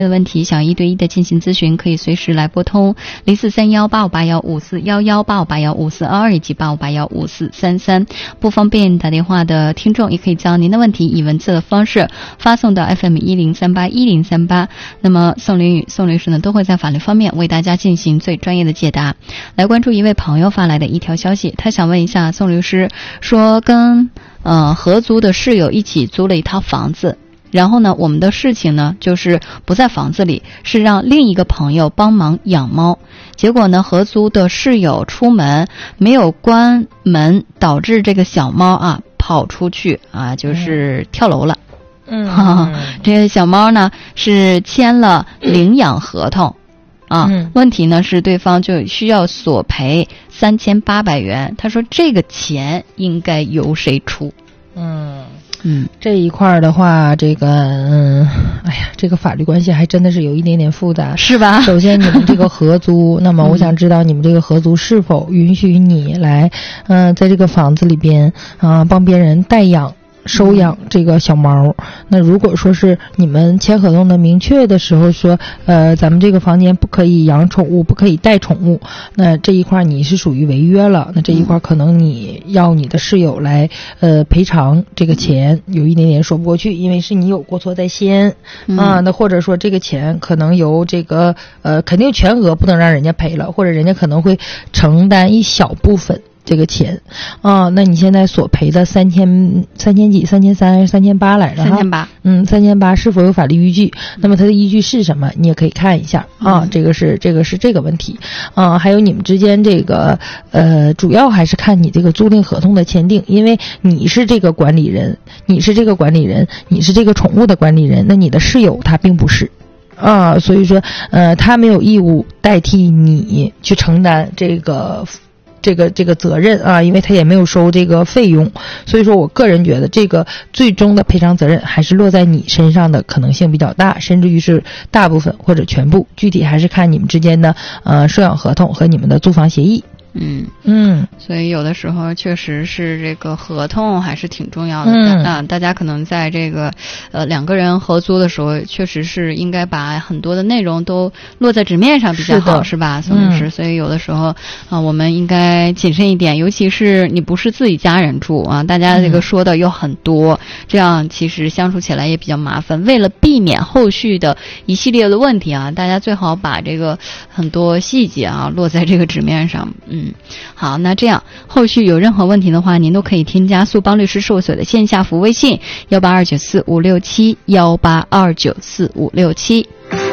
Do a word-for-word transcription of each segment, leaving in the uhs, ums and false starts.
的问题想一对一的进行咨询，可以随时来拨通零四三幺八五八幺五四幺幺八五八幺五四二二以及八五八幺五四三三。不方便打电话的听众，也可以将您的问题以文字的方式发送到 F M 一零三八一零三八。那么宋林宇、宋律师呢，都会在法律方面为大家进行最专业的解答。来关注一位朋友发来的一条消息，他想问一下宋律师，说跟呃合租的室友一起租了一套房子。然后呢，我们的事情呢，就是不在房子里，是让另一个朋友帮忙养猫。结果呢，合租的室友出门没有关门，导致这个小猫啊跑出去啊，就是跳楼了。 嗯， 哈哈，这个小猫呢是签了领养合同。啊， 嗯、 问题呢是对方就需要索赔三千八百元。他说这个钱应该由谁出？ 嗯。 嗯， 这一块的话，这个嗯，哎呀，这个法律关系还真的是有一点点复杂， 是吧？ 首先，你们这个合租，那么我想知道你们这个合租是否允许你来，嗯、呃，在这个房子里边啊、呃，帮别人代养。收养这个小猫，那如果说是你们签合同的明确的时候说，呃，咱们这个房间不可以养宠物，不可以带宠物，那这一块你是属于违约了，那这一块可能你要你的室友来呃赔偿这个钱，有一点点说不过去，因为是你有过错在先、嗯、啊，那或者说这个钱可能由这个呃肯定全额不能让人家赔了，或者人家可能会承担一小部分。这个钱啊，那你现在所赔的三千三千几三千三还是三千八来着？ 三千八， 嗯，三千八是否有法律依据？那么它的依据是什么？你也可以看一下啊，嗯、这个是这个是这个问题啊，还有你们之间这个呃，主要还是看你这个租赁合同的签订，因为你是这个管理人，你是这个管理人，你是这个宠物的管理人，那你的室友他并不是。啊，所以说呃，他没有义务代替你去承担这个。这个这个责任啊，因为他也没有收这个费用，所以说我个人觉得这个最终的赔偿责任还是落在你身上的可能性比较大，甚至于是大部分或者全部，具体还是看你们之间的呃收养合同和你们的租房协议。 嗯嗯， 所以有的时候确实是这个合同还是挺重要的。 嗯啊，大家可能在这个呃两个人合租的时候，确实是应该把很多的内容都落在纸面上比较好， 是, 是吧，宋律师？嗯、所以有的时候啊，我们应该谨慎一点，尤其是你不是自己家人住啊，大家这个说的又很多，嗯、这样其实相处起来也比较麻烦。为了避免后续的一系列的问题啊，大家最好把这个很多细节啊落在这个纸面上。嗯。嗯，好，那这样后续有任何问题的话，您都可以添加速邦律师事务所的线下服务微信幺八二九四五六七幺八二九四五六七。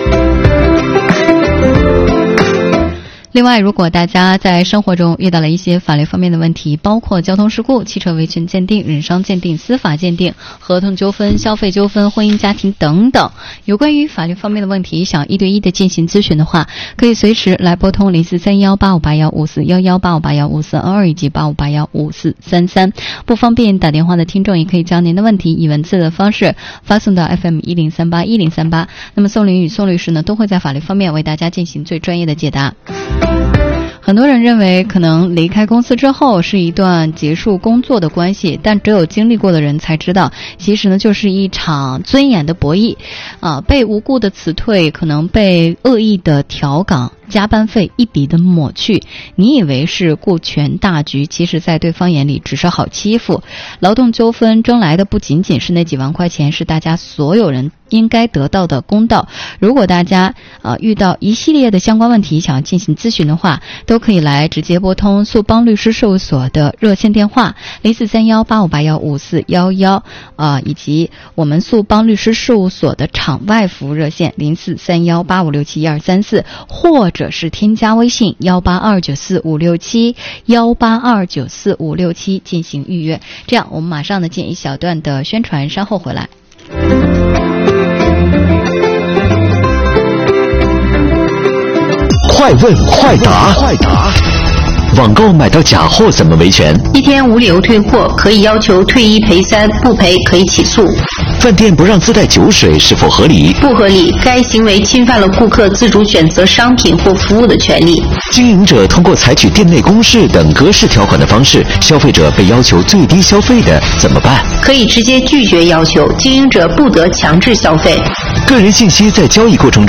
另外，如果大家在生活中遇到了一些法律方面的问题，包括交通事故、汽车维权鉴定、人伤鉴定、司法鉴定、合同纠纷、消费纠纷、婚姻家庭等等，有关于法律方面的问题，想一对一的进行咨询的话，可以随时来拨通零四三幺八五八幺五四幺幺八五八幺五四二二以及八五八幺五四三三。不方便打电话的听众，也可以将您的问题以文字的方式发送到 F M 一零三八一零三八。那么宋林与宋律师呢，都会在法律方面为大家进行最专业的解答。很多人认为可能离开公司之后是一段结束工作的关系，但只有经历过的人才知道，其实呢就是一场尊严的博弈啊，被无故的辞退，可能被恶意的调岗，加班费一笔的抹去，你以为是顾全大局，其实在对方眼里只是好欺负。劳动纠纷争来的不仅仅是那几万块钱，是大家所有人应该得到的公道。如果大家呃遇到一系列的相关问题想要进行咨询的话，都可以来直接拨通速邦律师事务所的热线电话零四三幺八五八幺五四幺幺啊，以及我们速邦律师事务所的场外服务热线零四三幺八五六七一二三四，或者是添加微信幺八二九四五六七幺八二九四五六七进行预约。这样我们马上呢进一小段的宣传，稍后回来。 快问快答，快答！网购买到假货怎么维权？ 一天无理由退货，可以要求退一赔三，不赔可以起诉。 饭店不让自带酒水是否合理？ 不合理，该行为侵犯了顾客自主选择商品或服务的权利。 经营者通过采取店内公示等格式条款的方式，消费者被要求最低消费的怎么办？ 可以直接拒绝要求，经营者不得强制消费。 个人信息在交易过程中